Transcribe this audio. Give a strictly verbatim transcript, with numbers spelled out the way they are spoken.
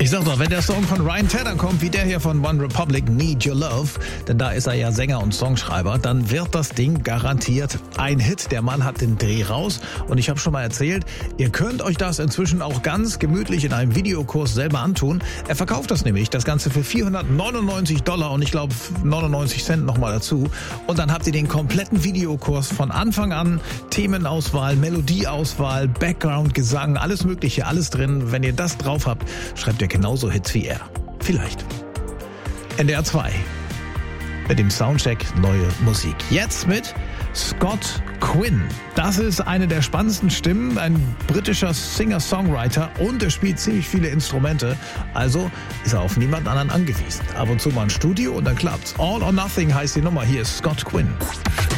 Ich sag doch, wenn der Song von Ryan Tedder kommt, wie der hier von One Republic, Need Your Love, denn da ist er ja Sänger und Songschreiber, dann wird das Ding garantiert ein Hit. Der Mann hat den Dreh raus und ich habe schon mal erzählt, ihr könnt euch das inzwischen auch ganz gemütlich in einem Videokurs selber antun. Er verkauft das nämlich, das Ganze für vierhundertneunundneunzig Dollar und ich glaube neunundneunzig Cent nochmal dazu. Und dann habt ihr den kompletten Videokurs von Anfang an, Themenauswahl, Melodieauswahl, Background, Gesang, alles Mögliche, alles drin. Wenn ihr das drauf habt, schreibt ihr genauso Hits wie er. Vielleicht. N D R zwei. Mit dem Soundcheck neue Musik. Jetzt mit Scott Quinn. Das ist eine der spannendsten Stimmen, ein britischer Singer-Songwriter und er spielt ziemlich viele Instrumente. Also ist er auf niemand anderen angewiesen. Ab und zu mal ein Studio und dann klappt's. All or Nothing heißt die Nummer. Hier ist Scott Quinn.